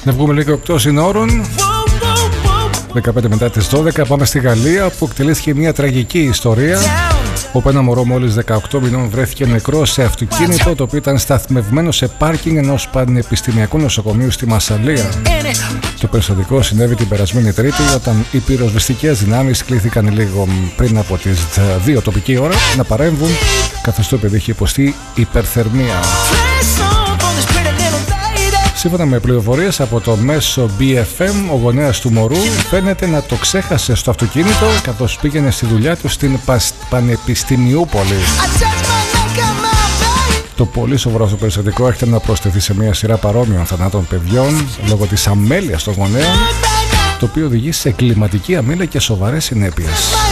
Να βγούμε λίγο εκτός συνόρων. 15 μετά τις 12 πάμε στη Γαλλία, που εκτελήθηκε μια τραγική ιστορία, όπου ένα μωρό μόλις 18 μηνών βρέθηκε νεκρό σε αυτοκίνητο το οποίο ήταν σταθμευμένο σε πάρκινγκ ενός πανεπιστημιακού νοσοκομείου στη Μασσαλία. Το περιστατικό συνέβη την περασμένη Τρίτη, όταν οι πυροσβεστικές δυνάμεις κλήθηκαν λίγο πριν από τις 2 τοπική ώρα να παρέμβουν, καθώς το παιδί είχε υποστεί υπερθερμία. Σύμφωνα με πληροφορίες από το μέσο BFM, ο γονέας του μωρού φαίνεται να το ξέχασε στο αυτοκίνητο καθώς πήγαινε στη δουλειά του στην Πανεπιστημιούπολη. Το πολύ σοβαρό αυτό περιστατικό έρχεται να προσθεθεί σε μια σειρά παρόμοιων θανάτων παιδιών λόγω της αμέλειας των γονέων, το οποίο οδηγεί σε κλιματική αμήλεια και σοβαρές συνέπειες.